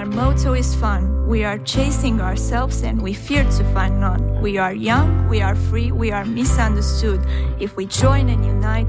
our motto is fun. We are chasing ourselves and we fear to find none. We are young, we are free, we are misunderstood. If we join and unite,